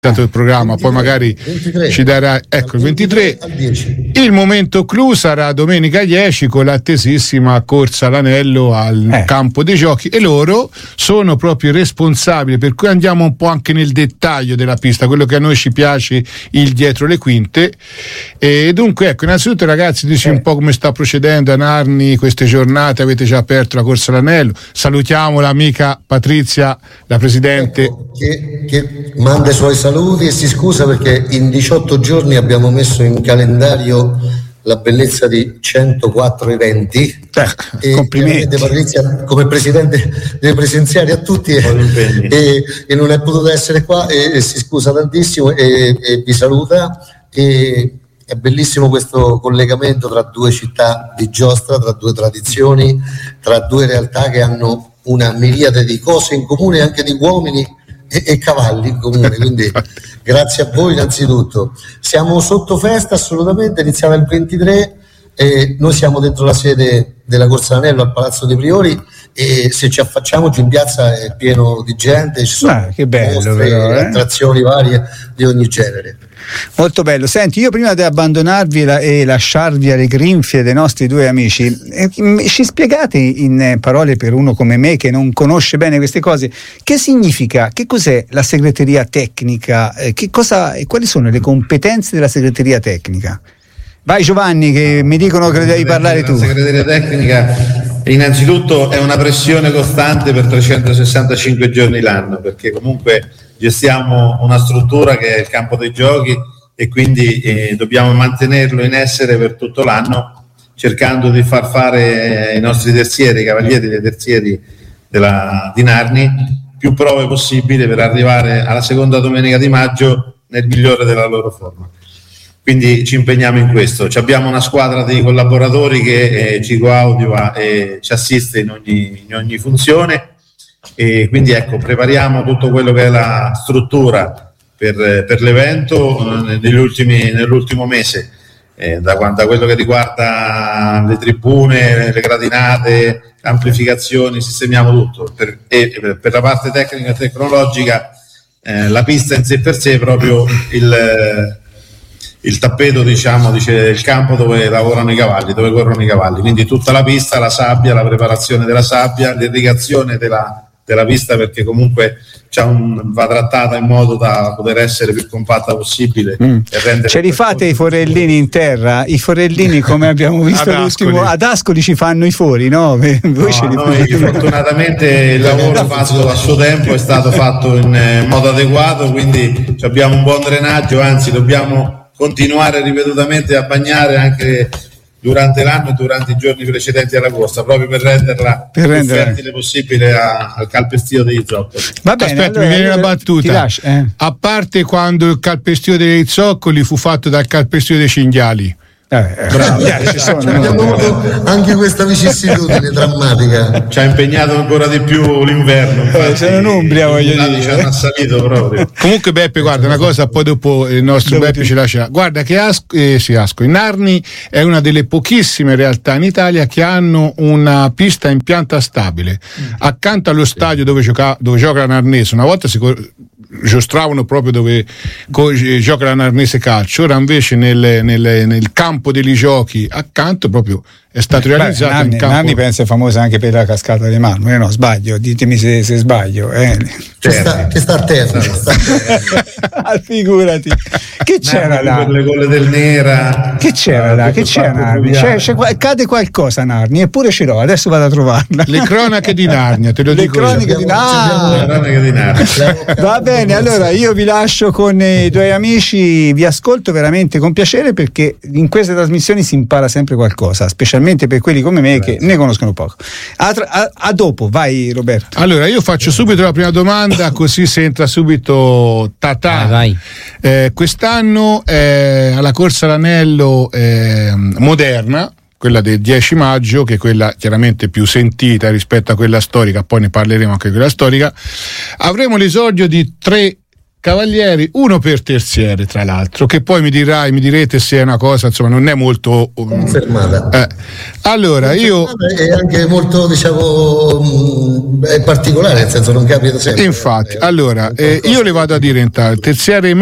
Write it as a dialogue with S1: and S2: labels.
S1: il programma, 23, poi magari 23, ci darà, ecco, il 23 al 10. Il momento clou sarà domenica 10 con l'attesissima corsa all'anello al campo dei giochi, e loro sono proprio responsabili, per cui andiamo un po' anche nel dettaglio della pista, quello che a noi ci piace, il dietro le quinte. E dunque, ecco, innanzitutto ragazzi, dici un po' come sta procedendo a Narni queste giornate, avete già aperto la corsa all'anello, salutiamo l'amica Patrizia, la presidente,
S2: che manda i suoi saluti e si scusa perché in 18 giorni abbiamo messo in calendario la bellezza di 104 eventi.
S1: Complimenti
S2: Patrizia, come presidente, deve presenziare a tutti e non è potuta essere qua e si scusa tantissimo e vi saluta. E è bellissimo questo collegamento tra due città di giostra, tra due tradizioni, tra due realtà che hanno una miriade di cose in comune, anche di uomini e cavalli in comune, quindi grazie a voi innanzitutto. Siamo sotto festa assolutamente, iniziava il 23 e noi siamo dentro la sede della Corsa d'Anello al Palazzo dei Priori e se ci affacciamo in piazza è pieno di gente, ci sono
S3: che bello,
S2: mostre,
S3: però,
S2: attrazioni varie di ogni genere.
S3: Molto bello. Senti, io prima di abbandonarvi e lasciarvi alle grinfie dei nostri due amici, ci spiegate in parole per uno come me che non conosce bene queste cose, che significa, che cos'è la segreteria tecnica, quali sono le competenze della segreteria tecnica? Vai Giovanni, che mi dicono che devi parlare tu.
S4: La segreteria tecnica innanzitutto è una pressione costante per 365 giorni l'anno, perché comunque gestiamo una struttura che è il campo dei giochi e quindi dobbiamo mantenerlo in essere per tutto l'anno, cercando di far fare ai nostri terzieri, i cavalieri dei terzieri di Narni, più prove possibili per arrivare alla seconda domenica di maggio nel migliore della loro forma. Quindi ci impegniamo in questo. Abbiamo una squadra di collaboratori che ci coadiuva e ci assiste in ogni funzione, e quindi ecco, prepariamo tutto quello che è la struttura per l'evento nell'ultimo mese, da quello che riguarda le tribune, le gradinate, amplificazioni, sistemiamo tutto. Per la parte tecnica e tecnologica, la pista in sé per sé, proprio il tappeto, diciamo, dice il campo dove lavorano i cavalli, dove corrono i cavalli, quindi tutta la pista, la sabbia, la preparazione della sabbia, l'irrigazione della pista, perché comunque va trattata in modo da poter essere più compatta possibile e rendere.
S3: Ce li fate i forellini in terra? I forellini, come abbiamo visto ad Ascoli ci fanno i fori, no?
S4: Noi fortunatamente il lavoro fatto a suo tempo è stato fatto in modo adeguato, quindi abbiamo un buon drenaggio, anzi dobbiamo continuare ripetutamente a bagnare anche durante l'anno e durante i giorni precedenti alla corsa, proprio per renderla più fertile possibile al calpestio degli zoccoli.
S1: Va bene, aspetta, mi viene una battuta. A parte quando il calpestio degli zoccoli fu fatto dal calpestio dei cinghiali.
S2: Bravo. Abbiamo avuto anche questa vicissitudine drammatica.
S4: Ci ha impegnato ancora di più l'inverno.
S3: Sono in Umbria, voglio dire.
S4: Ci hanno assalito proprio.
S1: Comunque Beppe, guarda, una cosa, poi dopo il nostro Beppe ci lascia. Guarda che Ascoli, Narni è una delle pochissime realtà in Italia che hanno una pista in pianta stabile. Accanto allo stadio dove gioca la Narnese, una volta si giostravano proprio dove gioca la Narnese Calcio, ora invece nel campo degli giochi accanto proprio è stato realizzato in campo.
S3: Narni penso è famosa anche per la cascata di marmo, no, sbaglio, ditemi se sbaglio.
S2: Che sta a terra.
S3: Figurati. Che c'era là?
S4: Per le gole del Nera.
S3: Che c'era là? Che c'era Narni? Cade qualcosa Narni, eppure ce l'ho, adesso vado a trovarla.
S1: Le cronache di Narnia, te lo dico.
S3: Le cronache di Narnia. Va bene, allora io vi lascio con i tuoi amici, vi ascolto veramente con piacere, perché in queste trasmissioni si impara sempre qualcosa, specialmente per quelli come me che ne conoscono poco. A dopo, vai Roberto.
S1: Allora io faccio subito la prima domanda, così se entra subito Tatà.
S5: Vai.
S1: Quest'anno alla Corsa all'Anello moderna, quella del 10 maggio, che è quella chiaramente più sentita rispetto a quella storica, poi ne parleremo anche di quella storica, avremo l'esordio di 3 cavalieri, uno per terziere, tra l'altro, che poi mi direte se è una cosa, insomma, non è molto
S2: confermata.
S1: Allora, io
S2: è anche molto, diciamo, è particolare, nel senso non capita sempre.
S1: Infatti, allora, io le vado a dire intanto, terziere